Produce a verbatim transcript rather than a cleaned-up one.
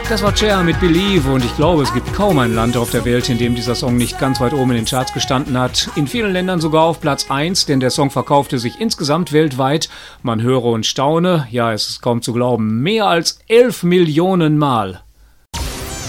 Das war Cher mit Believe und ich glaube, es gibt kaum ein Land auf der Welt, in dem dieser Song nicht ganz weit oben in den Charts gestanden hat. In vielen Ländern sogar auf Platz eins, denn der Song verkaufte sich insgesamt weltweit, man höre und staune, ja, es ist kaum zu glauben, mehr als elf Millionen Mal.